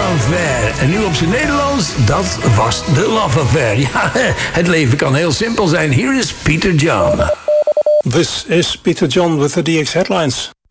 Affair. En nu op zijn Nederlands, dat was de Love Affair. Ja, het leven kan heel simpel zijn. Hier is Peter John. This is Peter John with the DX headlines.